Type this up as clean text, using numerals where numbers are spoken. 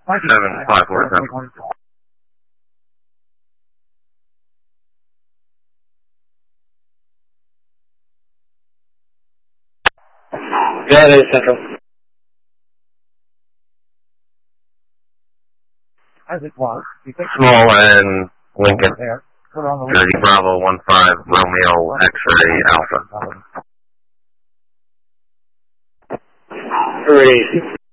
754. Yeah, that is Central. Small and Lincoln. Jersey Bravo 15 Romeo X-ray Alpha. Crazy.